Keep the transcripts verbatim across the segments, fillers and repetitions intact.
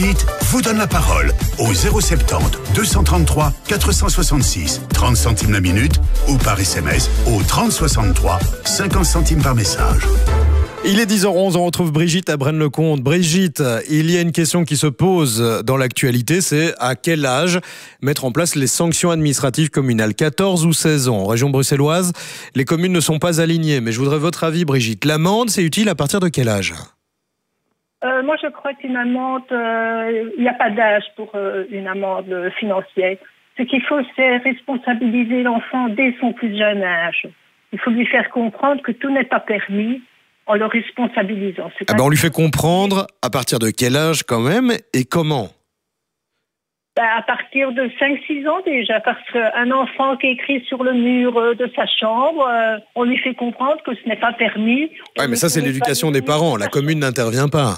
dites vous donne la parole au zéro soixante-dix deux cent trente-trois quatre cent soixante-six, trente centimes la minute ou par S M S au trente soixante-trois, cinquante centimes par message. Il est dix heures onze, on retrouve Brigitte à Braine-le-Comte. Brigitte, il y a une question qui se pose dans l'actualité, c'est à quel âge mettre en place les sanctions administratives communales ? quatorze ou seize ans. En région bruxelloise, les communes ne sont pas alignées, mais je voudrais votre avis, Brigitte. L'amende, c'est utile à partir de quel âge ? euh, Moi, je crois qu'une amende, il euh, n'y a pas d'âge pour euh, une amende financière. Ce qu'il faut, c'est responsabiliser l'enfant dès son plus jeune âge. Il faut lui faire comprendre que tout n'est pas permis, en le responsabilisant. Ah ben on lui fait comprendre à partir de quel âge quand même et comment ? Ben à partir de cinq six ans déjà, parce qu'un enfant qui écrit sur le mur de sa chambre, euh, on lui fait comprendre que ce n'est pas permis. Oui, mais ça c'est l'éducation des parents, la commune n'intervient pas.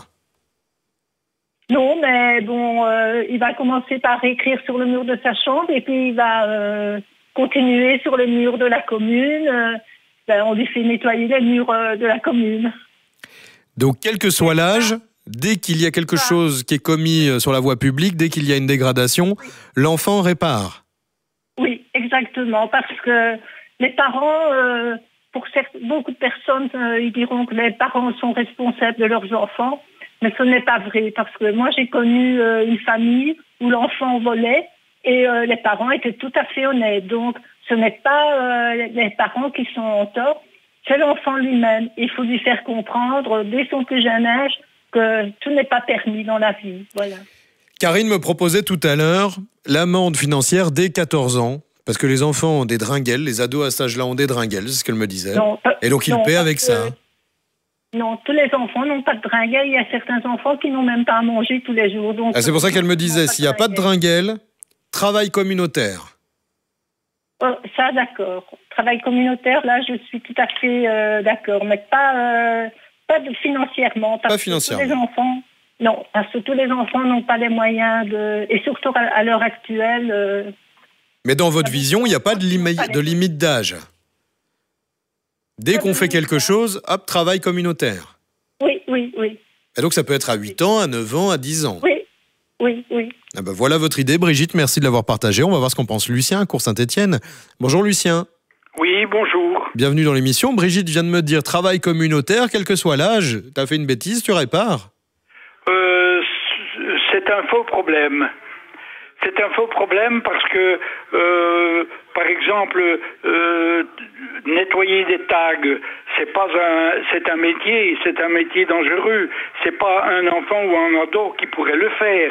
Non, mais bon, euh, il va commencer par écrire sur le mur de sa chambre et puis il va euh, continuer sur le mur de la commune. Euh, Ben, on lui fait nettoyer les murs euh, de la commune. Donc, quel que soit l'âge, dès qu'il y a quelque chose qui est commis sur la voie publique, dès qu'il y a une dégradation, oui. l'enfant répare. Oui, exactement. Parce que les parents, euh, pour certes, beaucoup de personnes, euh, ils diront que les parents sont responsables de leurs enfants. Mais ce n'est pas vrai. Parce que moi, j'ai connu euh, une famille où l'enfant volait et euh, les parents étaient tout à fait honnêtes. Donc, ce n'est pas euh, les parents qui sont en tort, c'est l'enfant lui-même. Il faut lui faire comprendre dès son plus jeune âge que tout n'est pas permis dans la vie. Voilà. Karine me proposait tout à l'heure l'amende financière dès quatorze ans, parce que les enfants ont des dringuelles, les ados à cet âge-là ont des dringuelles, c'est ce qu'elle me disait. Non, Et donc ils non, paient avec que, ça. Non, tous les enfants n'ont pas de dringuelles. Il y a certains enfants qui n'ont même pas à manger tous les jours. Donc ah, c'est pour ça qu'elle me disait, s'il n'y a pas de dringuelles, travail communautaire. Oh, ça, d'accord. Travail communautaire, là, je suis tout à fait euh, d'accord, mais pas, euh, pas de financièrement. Parce pas financièrement. Que tous les enfants, non, parce que tous les enfants n'ont pas les moyens de, et surtout à, à l'heure actuelle. Euh, mais dans votre vision, il n'y a pas de, limi- de limite d'âge. Dès qu'on fait quelque chose, hop, travail communautaire. Oui, oui, oui. Et donc ça peut être à huit ans, à neuf ans, à dix ans. Oui, oui, oui. Ah ben voilà votre idée, Brigitte, merci de l'avoir partagée. On va voir ce qu'en pense Lucien à Cour-Saint-Étienne. Bonjour Lucien. Oui, bonjour. Bienvenue dans l'émission. Brigitte vient de me dire travail communautaire, quel que soit l'âge. T'as fait une bêtise, tu répares ? euh, C'est un faux problème. C'est un faux problème parce que, euh, par exemple, euh, nettoyer des tags, c'est pas un, c'est un métier, c'est un métier dangereux. C'est pas un enfant ou un ado qui pourrait le faire.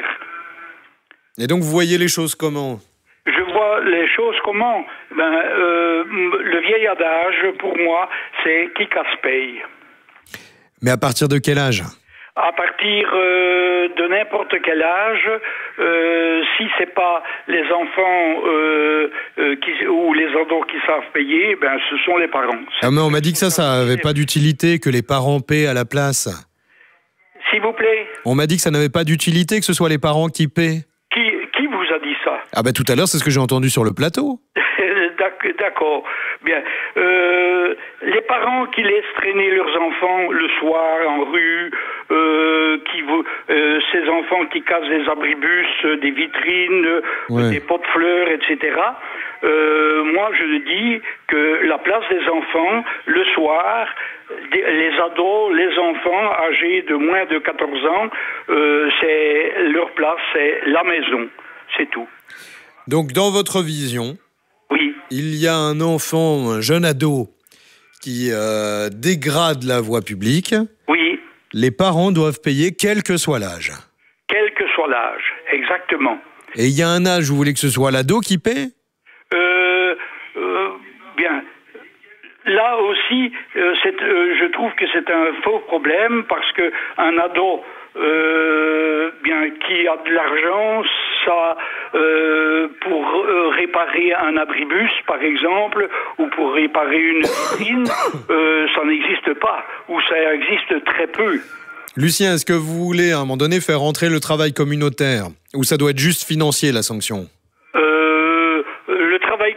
Et donc vous voyez les choses comment ? Je vois les choses comment ? Ben, euh, le vieil adage, pour moi, c'est qui casse paye. Mais à partir de quel âge ? À partir euh, de n'importe quel âge, euh, si c'est pas les enfants euh, euh, qui, ou les ados qui savent payer, ben ce sont les parents. Ah mais on m'a dit que ça, ça n'avait pas d'utilité, que les parents paient à la place. S'il vous plaît ? On m'a dit que ça n'avait pas d'utilité, que ce soit les parents qui paient. Qui, qui vous a dit ça ? Ah ben tout à l'heure, c'est ce que j'ai entendu sur le plateau. D'accord. Bien. Euh, les parents qui laissent traîner leurs enfants le soir en rue, euh, qui euh, ces enfants qui cassent des abribus, des vitrines, ouais. des pots de fleurs, et cetera. Euh, moi, je dis que la place des enfants, le soir, les ados, les enfants âgés de moins de quatorze ans, euh, c'est leur place, c'est la maison. C'est tout. Donc, dans votre vision, oui. il y a un enfant, un jeune ado, qui euh, dégrade la voie publique. Oui. Les parents doivent payer quel que soit l'âge. Quel que soit l'âge, exactement. Et il y a un âge où vous voulez que ce soit l'ado qui paie ? euh, euh, Bien. Là aussi, euh, c'est, euh, je trouve que c'est un faux problème parce que un ado euh, bien, qui a de l'argent, ça, euh, pour euh, réparer un abribus, par exemple, ou pour réparer une vitrine, euh, ça n'existe pas, ou ça existe très peu. Lucien, est-ce que vous voulez, à un moment donné, faire rentrer le travail communautaire, ou ça doit être juste financier, la sanction ? euh, Le travail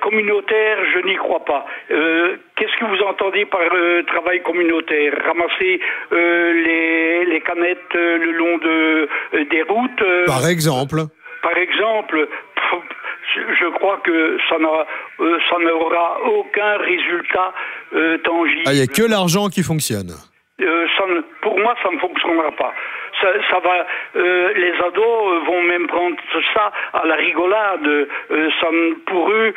communautaire, je n'y crois pas. Euh, qu'est-ce que vous entendez par euh, travail communautaire? Ramasser euh, les, les canettes euh, le long de, euh, des routes euh, Par exemple Par exemple, je crois que ça, n'a, euh, ça n'aura aucun résultat euh, tangible. Ah, il n'y a que l'argent qui fonctionne. Euh, ça ne, pour moi, ça ne fonctionnera pas. Ça, ça va, euh, les ados vont même prendre ça à la rigolade. Euh, ça, pour eux.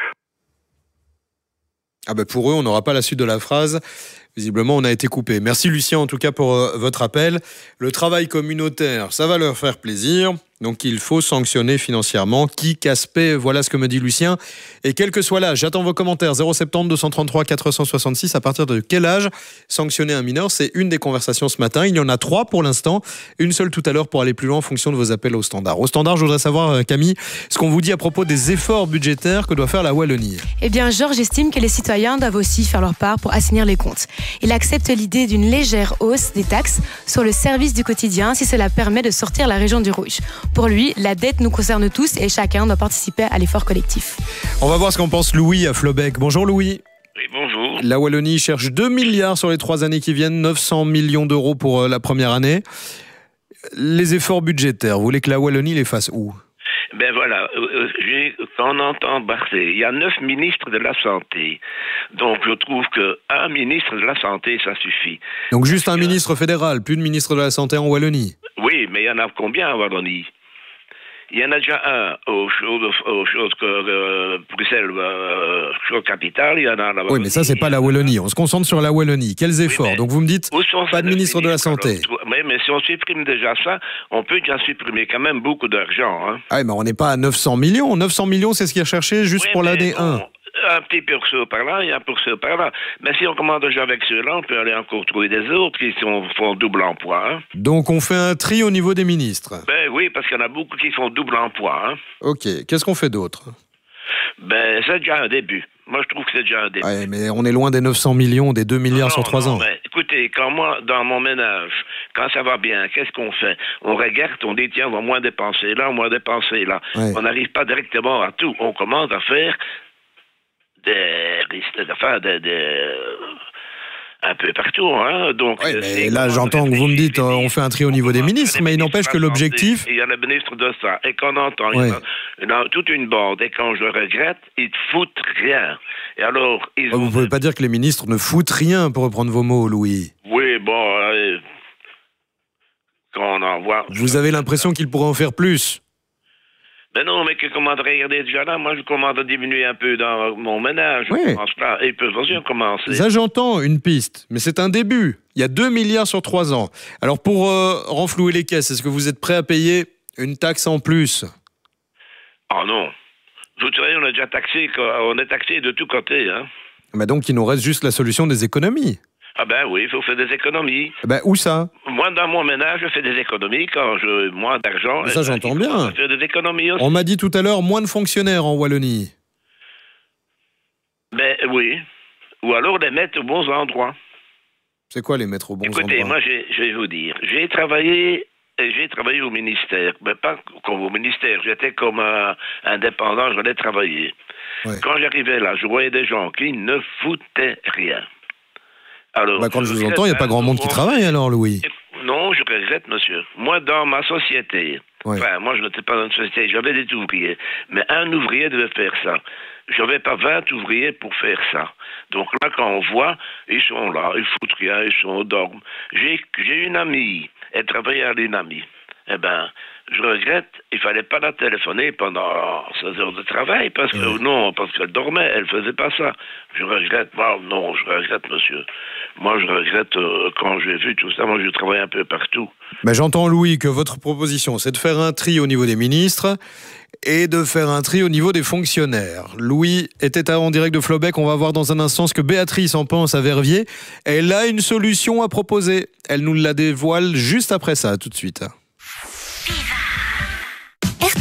Ah ben pour eux, on n'aura pas la suite de la phrase. Visiblement, on a été coupé. Merci Lucien, en tout cas, pour euh, votre appel. Le travail communautaire, ça va leur faire plaisir. Donc, il faut sanctionner financièrement. Qui casse-paie, voilà ce que me dit Lucien. Et quel que soit l'âge, j'attends vos commentaires. zéro sept zéro deux cent trente-trois quatre cent soixante-six. À partir de quel âge sanctionner un mineur? C'est une des conversations ce matin. Il y en a trois pour l'instant. Une seule tout à l'heure pour aller plus loin en fonction de vos appels au standard. Au standard, je voudrais savoir, Camille, ce qu'on vous dit à propos des efforts budgétaires que doit faire la Wallonie. Eh bien, Georges estime que les citoyens doivent aussi faire leur part pour assainir les comptes. Il accepte l'idée d'une légère hausse des taxes sur le service du quotidien si cela permet de sortir la région du rouge. Pour lui, la dette nous concerne tous et chacun doit participer à l'effort collectif. On va voir ce qu'en pense Louis à Flobec. Bonjour Louis. Oui, bonjour. La Wallonie cherche deux milliards sur les trois années qui viennent, neuf cents millions d'euros pour la première année. Les efforts budgétaires, vous voulez que la Wallonie les fasse où? Ben voilà, euh, j'ai, quand on entend Barthé, il y a neuf ministres de la Santé. Donc je trouve qu'un ministre de la Santé, ça suffit. Donc juste un ministre fédéral, plus de ministre de la Santé en Wallonie? Oui, mais il y en a combien en Wallonie? Il y en a déjà un aux choses, aux choses que euh, Bruxelles, euh, chose capitale, il y en a là-bas. Oui, mais ça, c'est pas la Wallonie. On se concentre sur la Wallonie. Quels efforts? Oui, donc vous me dites, pas de ministre de la Santé. Oui, mais si on supprime déjà ça, on peut déjà supprimer quand même beaucoup d'argent. Hein. Ah, mais on n'est pas à neuf cents millions. neuf cents millions, c'est ce qu'il a cherché juste oui, pour l'année bon, un. Un petit peu sur par là et un peu sur par là. Mais si on commence déjà avec ceux-là, on peut aller encore trouver des autres qui sont, font double emploi. Hein. Donc on fait un tri au niveau des ministres? Ben oui, parce qu'il y en a beaucoup qui font double emploi. Hein. Ok, qu'est-ce qu'on fait d'autre? Ben c'est déjà un début. Moi, je trouve que c'est déjà un début. Ouais, mais on est loin des neuf cents millions, des deux milliards non, sur trois non, ans. Mais, écoutez, quand moi, dans mon ménage, quand ça va bien, qu'est-ce qu'on fait? On regarde, on dit, tiens, on va moins dépenser là, moins dépenser là. Ouais. On n'arrive pas directement à tout. On commence à faire des risques, enfin, des, des, un peu partout, hein. Donc, ouais, mais là, j'entends que vous me dites, on fait un tri au niveau des ministres, mais il n'empêche que l'objectif. Il y a le ministre de ça, et qu'on entend, ouais. il, y a, il y a toute une bande, et quand je regrette, ils ne foutent rien. Et alors, ils ouais, vous ne pouvez pas dire que les ministres ne foutent rien, pour reprendre vos mots, Louis. Oui, bon, euh, quand on en voit. Vous avez l'impression qu'ils pourraient en faire plus? Ben non, mais que comment regarder déjà là, moi je commande à diminuer un peu dans mon ménage. Oui. Je commence là, et ils peuvent aussi commencer. Ça j'entends, une piste, mais c'est un début. Il y a deux milliards sur trois ans. Alors pour euh, renflouer les caisses, est-ce que vous êtes prêt à payer une taxe en plus? Oh non. Vous savez, on est déjà taxé, on est taxé de tous côtés. Hein. Mais donc il nous reste juste la solution des économies. Ah ben oui, il faut faire des économies. Ben où ça? Moi, dans mon ménage, je fais des économies quand j'ai moins d'argent. Mais ça, j'entends bien. Je fais des économies aussi. On m'a dit tout à l'heure, moins de fonctionnaires en Wallonie. Ben oui. Ou alors les mettre aux bons endroits. C'est quoi les mettre aux bons Écoutez, endroits? Écoutez, moi, j'ai, je vais vous dire, j'ai travaillé... J'ai travaillé au ministère, mais pas comme au ministère. J'étais comme un indépendant, j'allais travailler. Ouais. Quand j'arrivais là, je voyais des gens qui ne foutaient rien. Alors, bah quand je vous entends, il n'y a pas grand monde qui travaille alors, Louis. Non, je regrette, monsieur. Moi, dans ma société, ouais. enfin, moi, je n'étais pas dans une société, j'avais des ouvriers. Mais un ouvrier devait faire ça. Je n'avais pas vingt ouvriers pour faire ça. Donc là, quand on voit, ils sont là, ils foutent rien, ils sont au dorme. J'ai, j'ai une amie, elle travaillait à l'INAMI. Eh bien, je regrette, il ne fallait pas la téléphoner pendant seize heures de travail, parce que mmh. non, parce qu'elle dormait, elle ne faisait pas ça. Je regrette, moi, non, je regrette, monsieur. Moi, je regrette, euh, quand j'ai vu tout ça, moi, je travaille un peu partout. Mais j'entends, Louis, que votre proposition, c'est de faire un tri au niveau des ministres et de faire un tri au niveau des fonctionnaires. Louis était en direct de Flobec, on va voir dans un instant ce que Béatrice en pense à Verviers. Elle a une solution à proposer. Elle nous la dévoile juste après ça, tout de suite. R T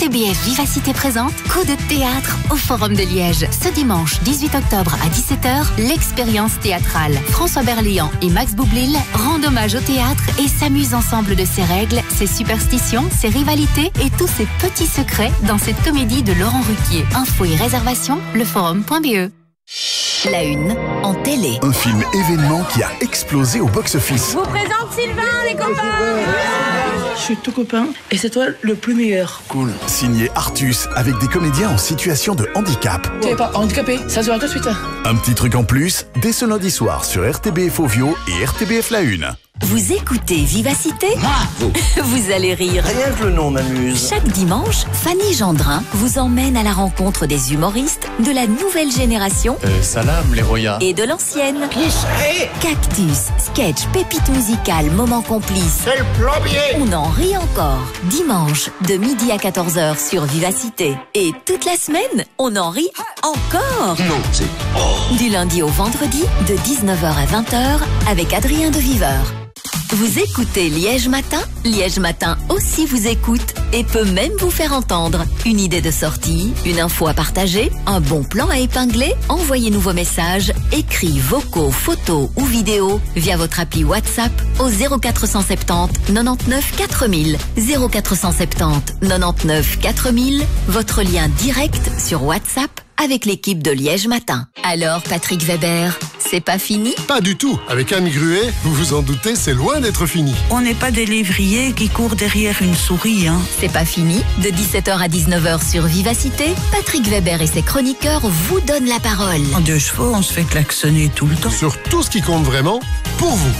T B F Vivacité présente Coup de théâtre au Forum de Liège. Ce dimanche dix-huit octobre à dix-sept heures, l'expérience théâtrale. François Berléand et Max Boublil rendent hommage au théâtre et s'amusent ensemble de ses règles, ses superstitions, ses rivalités et tous ses petits secrets dans cette comédie de Laurent Ruquier. Infos et réservations, leforum point b e. La une en télé. Un film événement qui a explosé au box-office. Je vous présente Sylvain, les copains. Je suis tout copain et c'est toi le plus meilleur. Cool. Signé Artus avec des comédiens en situation de handicap. Tu n'es pas handicapé, ça se voit tout de suite. Un petit truc en plus, dès ce lundi soir sur R T B F Ovio et R T B F La Une. Vous écoutez Vivacité ? Bravo. Vous allez rire. Rien que le nom m'amuse. Chaque dimanche, Fanny Gendrin vous emmène à la rencontre des humoristes de la nouvelle génération euh, Salam, les Roya. et de l'ancienne. Qui c'est ? Cactus, sketch, pépite musicale, moment complice. C'est le plombier. On en rit encore. Dimanche, de midi à quatorze heures sur Vivacité. Et toute la semaine, on en rit encore. Non, c'est... Oh. Du lundi au vendredi, de dix-neuf heures à vingt heures, avec Adrien de Viveur. Vous écoutez Liège Matin ? Liège Matin aussi vous écoute et peut même vous faire entendre. Une idée de sortie, une info à partager, un bon plan à épingler ? Envoyez-nous vos messages, écrits, vocaux, photos ou vidéos via votre appli WhatsApp au zéro quatre cent soixante-dix quatre-vingt-neuf quatre mille. zéro quatre cent soixante-dix quatre-vingt-neuf quatre mille, votre lien direct sur WhatsApp avec l'équipe de Liège Matin. Alors, Patrick Weber, c'est pas fini ? Pas du tout. Avec Anne Gruet, vous vous en doutez, c'est loin d'être fini. On n'est pas des lévriers qui courent derrière une souris, hein. C'est pas fini. De dix-sept heures à dix-neuf heures sur Vivacité, Patrick Weber et ses chroniqueurs vous donnent la parole. En deux chevaux, on se fait klaxonner tout le temps. Sur tout ce qui compte vraiment, pour vous.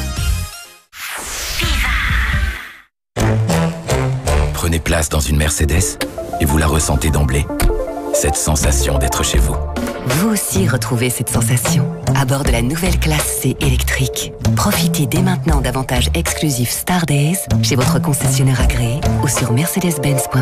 Prenez place dans une Mercedes et vous la ressentez d'emblée. Cette sensation d'être chez vous. Vous aussi retrouvez cette sensation à bord de la nouvelle classe C électrique. Profitez dès maintenant d'avantages exclusifs Star Days chez votre concessionnaire agréé ou sur mercedes benz point com.